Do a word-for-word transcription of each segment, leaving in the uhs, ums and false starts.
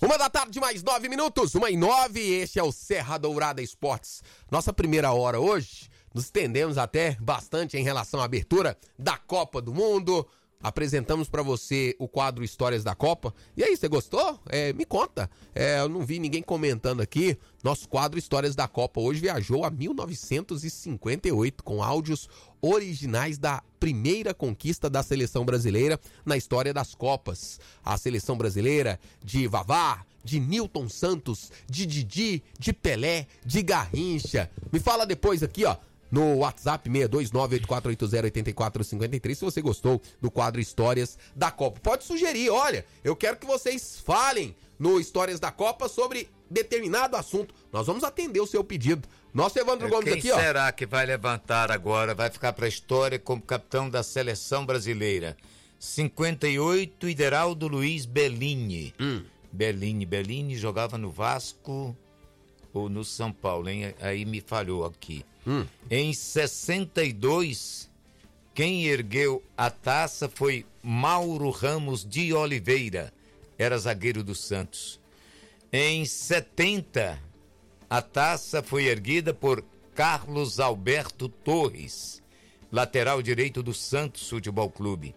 Uma da tarde, mais nove minutos, uma e nove, este é o Serra Dourada Esportes. Nossa primeira hora hoje, nos estendemos até bastante em relação à abertura da Copa do Mundo. Apresentamos pra você o quadro Histórias da Copa. E aí, você gostou? É, me conta. É, eu não vi ninguém comentando aqui. Nosso quadro Histórias da Copa hoje viajou a mil novecentos e cinquenta e oito com áudios originais da primeira conquista da seleção brasileira na história das Copas. A seleção brasileira de Vavá, de Nilton Santos, de Didi, de Pelé, de Garrincha. Me fala depois aqui, ó, no WhatsApp seis dois nove oito quatro oito zero oito quatro cinco três, se você gostou do quadro Histórias da Copa. Pode sugerir, olha, eu quero que vocês falem no Histórias da Copa sobre determinado assunto. Nós vamos atender o seu pedido. Nosso Evandro Gomes Quem aqui, ó. Quem será que vai levantar agora, vai ficar para a história como capitão da seleção brasileira? cinquenta e oito, Ideraldo Luiz Bellini. Hum. Bellini, Bellini jogava no Vasco ou no São Paulo, hein? Aí me falhou aqui. Hum. Em sessenta e dois, quem ergueu a taça foi Mauro Ramos de Oliveira, era zagueiro do Santos. Em setenta, a taça foi erguida por Carlos Alberto Torres, lateral direito do Santos Futebol Clube.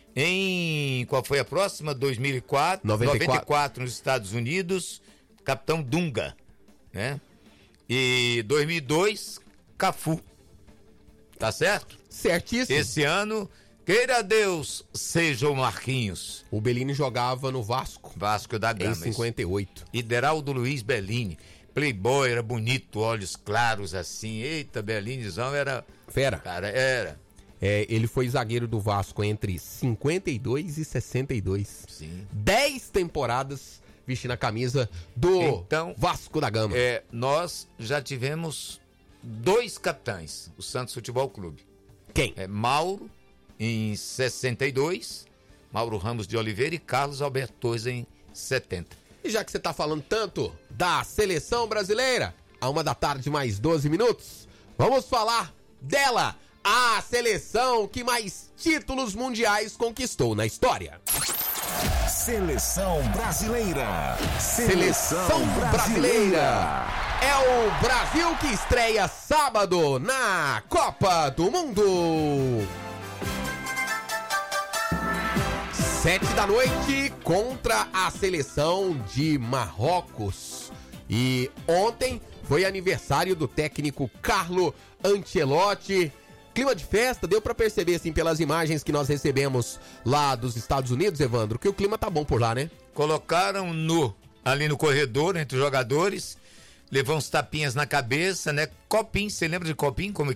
Em, qual foi a próxima? dois mil e quatro, noventa e quatro. noventa e quatro nos Estados Unidos, capitão Dunga, né? E dois mil e dois, Cafu. Tá certo? Certíssimo. Esse ano, queira Deus, seja o Marquinhos. O Bellini jogava no Vasco. Vasco da Gama. Em cinquenta e oito. Ideraldo Luiz Bellini. Playboy, era bonito, olhos claros assim. Eita, Bellinizão era... Fera. Cara, era. É, ele foi zagueiro do Vasco entre cinquenta e dois e sessenta e dois. Sim. Dez temporadas vestindo a camisa do então, Vasco da Gama. É, nós já tivemos dois capitães, o Santos Futebol Clube. Quem? É Mauro, em sessenta e dois, Mauro Ramos de Oliveira, e Carlos Alberto Torres em setenta. E já que você tá falando tanto da seleção brasileira, a uma da tarde mais doze minutos, vamos falar dela, a seleção que mais títulos mundiais conquistou na história. Seleção brasileira. Seleção brasileira. É o Brasil que estreia sábado na Copa do Mundo. Sete da noite contra a seleção de Marrocos. E ontem foi aniversário do técnico Carlo Ancelotti. Clima de festa, deu pra perceber, assim, pelas imagens que nós recebemos lá dos Estados Unidos, Evandro, que o clima tá bom por lá, né? Colocaram no, ali no corredor, entre os jogadores, levou uns tapinhas na cabeça, né? Copinho, você lembra de copinho? Como